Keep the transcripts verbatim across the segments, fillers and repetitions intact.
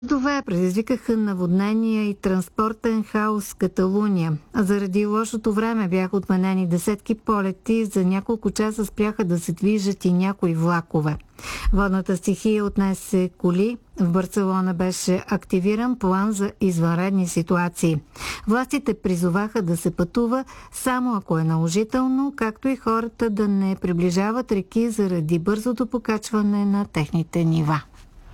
Това предизвикаха наводнения и транспортен хаос в Каталуния. А заради лошото време бяха отменени десетки полети, за няколко часа спряха да се движат и някои влакове. Водната стихия отнесе коли. В Барселона беше активиран план за извънредни ситуации. Властите призоваха да се пътува само ако е наложително, както и хората да не приближават реки заради бързото покачване на техните нива.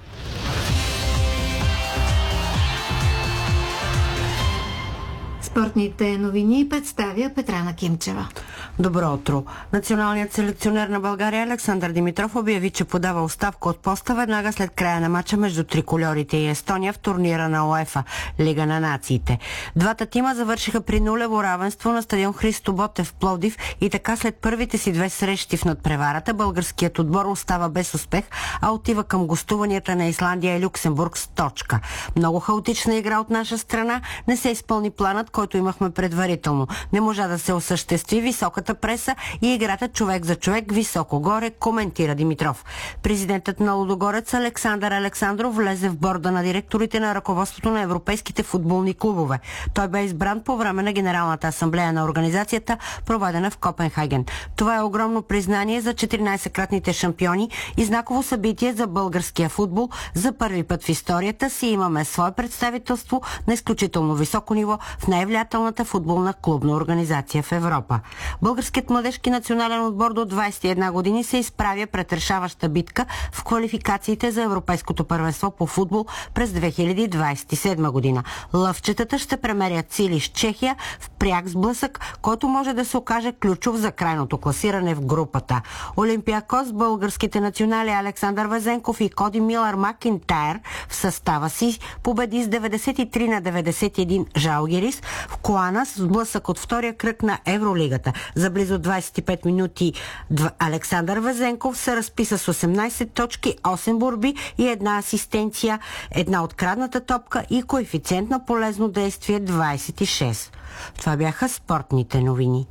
Спортните новини представя Петрана Кимчева. Добро утро. Националният селекционер на България Александър Димитров обяви, че подава оставка от поста веднага след края на мача между трикольорите и Естония в турнира на УЕФА Лига на нациите. Двата тима завършиха при нулево равенство на стадион Христо Ботев в Пловдив и така след първите си две срещи в надпреварата българският отбор остава без успех, а отива към гостуванията на Исландия и Люксембург с точка. Много хаотична игра от наша страна, не се изпълни планът, който имахме предварително. Не можа да се осъществи високата преса и играта човек за човек високо горе, коментира Димитров. Президентът на Лудогорец Александър Александров влезе в борда на директорите на ръководството на европейските футболни клубове. Той бе избран по време на Генералната асамблея на организацията, проведена в Копенхаген. Това е огромно признание за четиринадесеткратните шампиони и знаково събитие за българския футбол. За първи път в историята си имаме свое представителство на изключително високо ниво в най-влиятелната футболна клубна организация в Европа. Българският младежки национален отбор до двадесет и една години се изправя пред решаваща битка в квалификациите за Европейското първенство по футбол през две хиляди двадесет и седма година. Лъвчетата ще премерят сили с Чехия в пряк сблъсък, който може да се окаже ключов за крайното класиране в групата. Олимпиакос, българските национали Александър Везенков и Коди Милър Макинтайр в състава си победи с деветдесет и три на деветдесет и един Жалгирис в Коанас, сблъсък от втория кръг на Евролигата. За близо двадесет и пет минути Александър Везенков се разписа с осемнадесет точки, осем борби и една асистенция, една открадната топка и коефициент на полезно действие двадесет и шест. Това бяха спортните новини.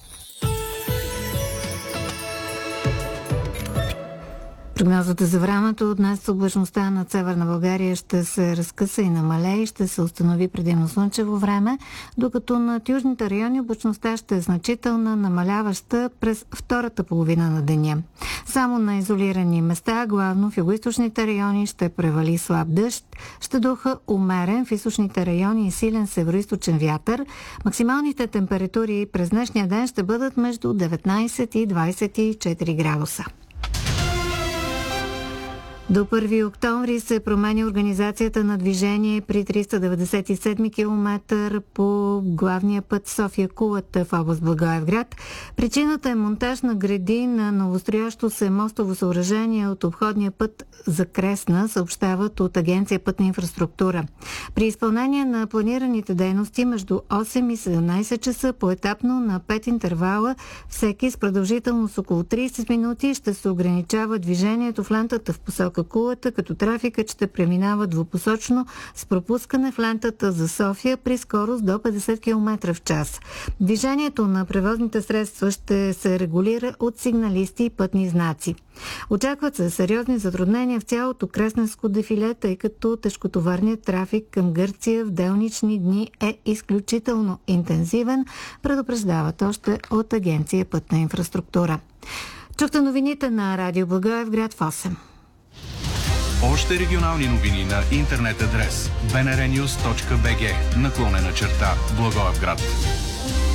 Прогнозата за времето: днес облачността над Северна България ще се разкъса и намалее и ще се установи предимно слънчево време, докато над южните райони облачността ще е значителна, намаляваща през втората половина на деня. Само на изолирани места, главно в югоизточните райони, ще превали слаб дъжд, ще духа умерен в източните райони и силен североизточен вятър. Максималните температури през днешния ден ще бъдат между деветнадесет и двадесет и четири градуса. До първи октомври се променя организацията на движение при триста деветдесет и седми километър по главния път София-Кулата в област Благоевград. Причината е монтаж на греди на новостроящо се мостово съоръжение от обходния път за Кресна, съобщават от Агенция Пътна инфраструктура. При изпълнение на планираните дейности между осем и седемнадесет часа поетапно на пет интервала, всеки с продължителност около тридесет минути, ще се ограничава движението в лентата в посока Кулата, като трафикът ще преминава двупосочно с пропускане в лентата за София при скорост до петдесет километра в час. Движението на превозните средства ще се регулира от сигналисти и пътни знаци. Очакват се сериозни затруднения в цялото кресненско дефиле, тъй като тежкотоварният трафик към Гърция в делнични дни е изключително интензивен, предупреждават още от Агенция Пътна инфраструктура. Чухте новините на Радио Благоевград в осем. Още регионални новини на интернет адрес би ен ар нюз точка би джи наклонена черта Благоевград.